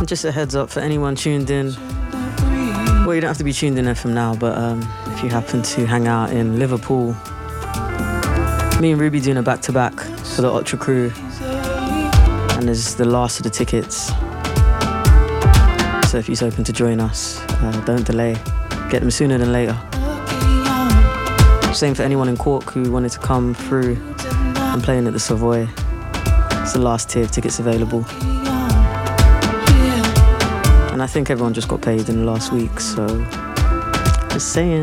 just a heads up for anyone tuned in. Well, you don't have to be tuned in from now, but if you happen to hang out in Liverpool, me and Ruby doing a back-to-back for the Ultra crew, and there's the last of the tickets. So if you're open to join us, don't delay. Get them sooner than later. Same for anyone in Cork who wanted to come through and playing at the Savoy. It's the last tier of tickets available. And I think everyone just got paid in the last week, so just saying.